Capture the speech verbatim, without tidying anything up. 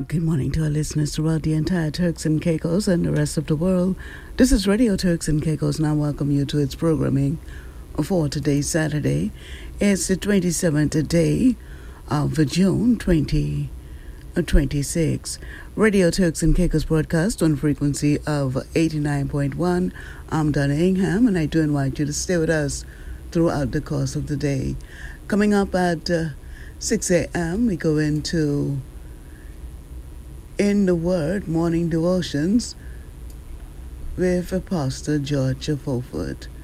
Good morning to our listeners throughout the entire Turks and Caicos and the rest of the world. This is Radio Turks and Caicos, and I welcome you to its programming for today, Saturday. It's the twenty-seventh day of June twenty twenty-six. Radio Turks and Caicos broadcast on frequency of eighty-nine point one. I'm Donna Ingham, and I do invite you to stay with us throughout the course of the day. Coming up at uh, six a.m., we go into In the Word Morning Devotions with Pastor George Fulford.